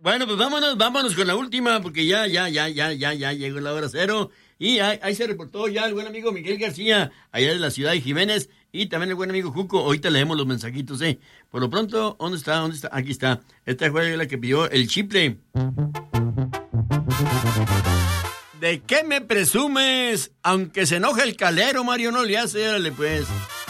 Bueno, pues vámonos con la última, porque ya llegó la hora cero. Y ahí se reportó ya el buen amigo Miguel García, allá de la ciudad de Jiménez, y también el buen amigo Juco. Ahorita leemos los mensajitos, Por lo pronto, ¿dónde está? Aquí está. Esta fue la que pidió el chiple. ¿De qué me presumes? Aunque se enoje el calero, Mario, no le hace, órale pues.